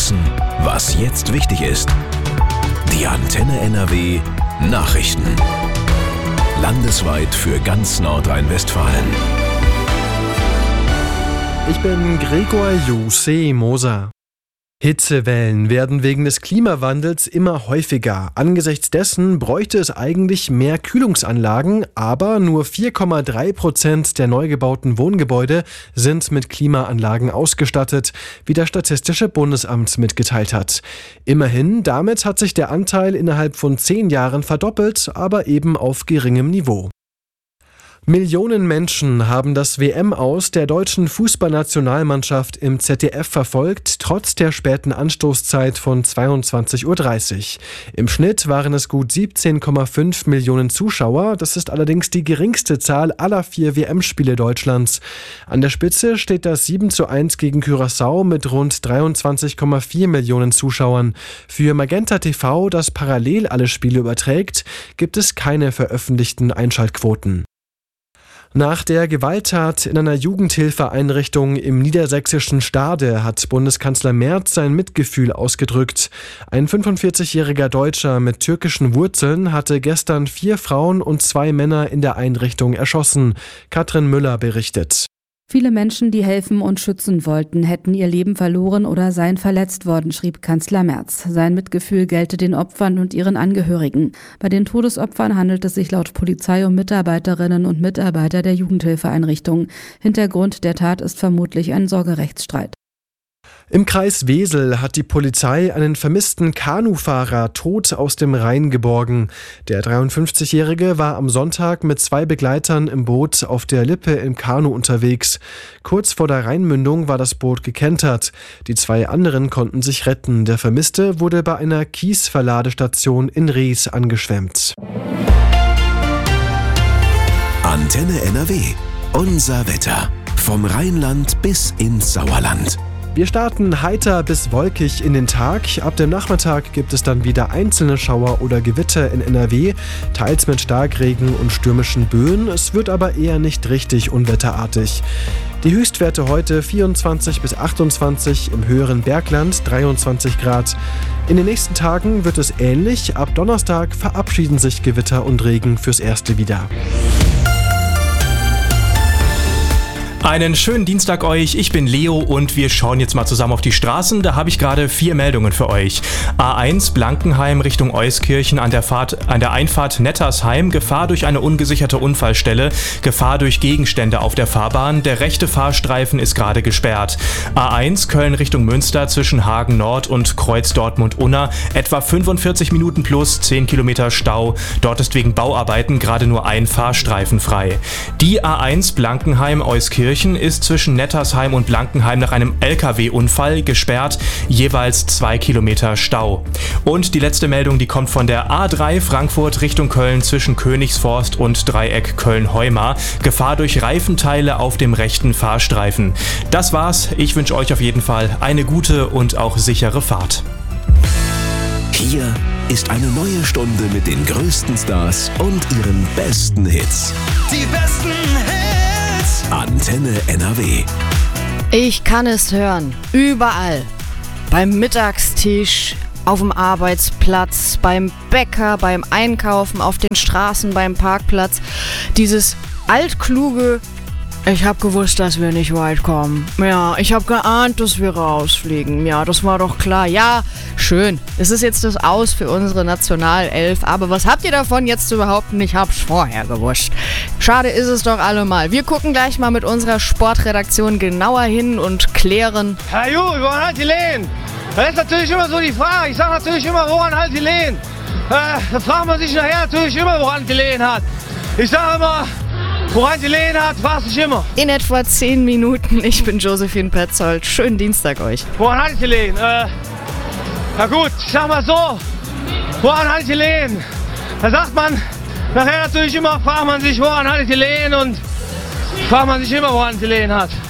wissen, was jetzt wichtig ist. Die Antenne NRW Nachrichten. Landesweit für ganz Nordrhein-Westfalen. Ich bin Gregor Jose Moser. Hitzewellen werden wegen des Klimawandels immer häufiger. Angesichts dessen bräuchte es eigentlich mehr Kühlungsanlagen, aber nur 4,3% der neu gebauten Wohngebäude sind mit Klimaanlagen ausgestattet, wie das Statistische Bundesamt mitgeteilt hat. Immerhin, damit hat sich der Anteil innerhalb von 10 Jahren verdoppelt, aber eben auf geringem Niveau. Millionen Menschen haben das WM-Aus der deutschen Fußballnationalmannschaft im ZDF verfolgt, trotz der späten Anstoßzeit von 22:30 Uhr. Im Schnitt waren es gut 17,5 Millionen Zuschauer. Das ist allerdings die geringste Zahl aller 4 WM-Spiele Deutschlands. An der Spitze steht das 7:1 gegen Curaçao mit rund 23,4 Millionen Zuschauern. Für Magenta TV, das parallel alle Spiele überträgt, gibt es keine veröffentlichten Einschaltquoten. Nach der Gewalttat in einer Jugendhilfeeinrichtung im niedersächsischen Stade hat Bundeskanzler Merz sein Mitgefühl ausgedrückt. Ein 45-jähriger Deutscher mit türkischen Wurzeln hatte gestern 4 Frauen und 2 Männer in der Einrichtung erschossen. Katrin Müller berichtet. Viele Menschen, die helfen und schützen wollten, hätten ihr Leben verloren oder seien verletzt worden, schrieb Kanzler Merz. Sein Mitgefühl gelte den Opfern und ihren Angehörigen. Bei den Todesopfern handelt es sich laut Polizei um Mitarbeiterinnen und Mitarbeiter der Jugendhilfeeinrichtung. Hintergrund der Tat ist vermutlich ein Sorgerechtsstreit. Im Kreis Wesel hat die Polizei einen vermissten Kanufahrer tot aus dem Rhein geborgen. Der 53-Jährige war am Sonntag mit 2 Begleitern im Boot auf der Lippe im Kanu unterwegs. Kurz vor der Rheinmündung war das Boot gekentert. Die 2 anderen konnten sich retten. Der Vermisste wurde bei einer Kiesverladestation in Ries angeschwemmt. Antenne NRW. Unser Wetter. Vom Rheinland bis ins Sauerland. Wir starten heiter bis wolkig in den Tag. Ab dem Nachmittag gibt es dann wieder einzelne Schauer oder Gewitter in NRW, teils mit Starkregen und stürmischen Böen. Es wird aber eher nicht richtig unwetterartig. Die Höchstwerte heute 24 bis 28, im höheren Bergland 23 Grad. In den nächsten Tagen wird es ähnlich. Ab Donnerstag verabschieden sich Gewitter und Regen fürs Erste wieder. Einen schönen Dienstag euch, ich bin Leo und wir schauen jetzt mal zusammen auf die Straßen. Da habe ich gerade 4 Meldungen für euch. A1 Blankenheim Richtung Euskirchen an der Einfahrt Nettersheim. Gefahr durch eine ungesicherte Unfallstelle. Gefahr durch Gegenstände auf der Fahrbahn. Der rechte Fahrstreifen ist gerade gesperrt. A1 Köln Richtung Münster zwischen Hagen Nord und Kreuz Dortmund-Unna. Etwa 45 Minuten plus 10 Kilometer Stau. Dort ist wegen Bauarbeiten gerade nur ein Fahrstreifen frei. Die A1 Blankenheim Euskirchen ist zwischen Nettersheim und Blankenheim nach einem LKW-Unfall gesperrt, jeweils 2 Kilometer Stau. Und die letzte Meldung, die kommt von der A3 Frankfurt Richtung Köln zwischen Königsforst und Dreieck Köln-Heumar. Gefahr durch Reifenteile auf dem rechten Fahrstreifen. Das war's. Ich wünsche euch auf jeden Fall eine gute und auch sichere Fahrt. Hier ist eine neue Stunde mit den größten Stars und ihren besten Hits. Die besten Hits! Antenne NRW. Ich kann es hören. Überall. Beim Mittagstisch, auf dem Arbeitsplatz, beim Bäcker, beim Einkaufen, auf den Straßen, beim Parkplatz. Dieses altkluge: Ich hab gewusst, dass wir nicht weit kommen. Ja, ich hab geahnt, dass wir rausfliegen. Ja, das war doch klar. Ja, schön. Es ist jetzt das Aus für unsere Nationalelf. Aber was habt ihr davon, jetzt zu behaupten, ich hab's vorher gewusst? Schade ist es doch allemal. Wir gucken gleich mal mit unserer Sportredaktion genauer hin und klären. Herr Juri, woran halt die Lehen? Das ist natürlich immer so die Frage. Ich sag natürlich immer, woran halt die Lehen? Da fragt man sich nachher natürlich immer, woran die Lehen hat. Ich sage immer, woran die Lehen hat, weiß ich immer. In etwa 10 Minuten. Ich bin Josephine Petzold. Schönen Dienstag euch. Woran halt die Lehen? Na gut, ich sag mal so. Woran halt die Lehen? Da sagt man nachher natürlich immer, fragt man sich, woran halt die Lehen, und fragt man sich immer, woran die Lehen hat.